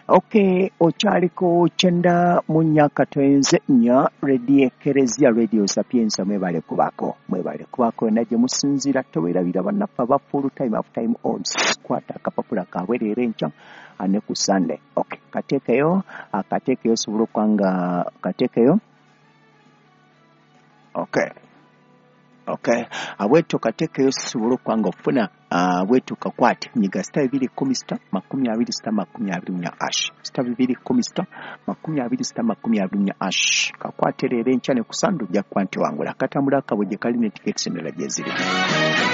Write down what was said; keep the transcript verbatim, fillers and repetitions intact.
Okay, ochaliko chenda munya katoenze nya radio Ekereziya Radio Sapienza mwebale kubako mwebale kubako naje musinzira towerabira banaffa ba full time half time odds kwata kapapula kabwerere ncha ane ku Sunday. Okay, katekeyo akatekeyo subulu kwanga katekeyo. Okay. Okay, awetu katekeyo subulu kwanga ofuna awetu kakwate nyiga sita bibiri kumi sita makumi abiri sita makumi abiri nya ash sita bibiri kumi sita makumi abiri sita makumi abiri nya ash kakwate lere nchane kusandu ja kwanti wangula katambula kabuje kali ne tickets ndala jezili.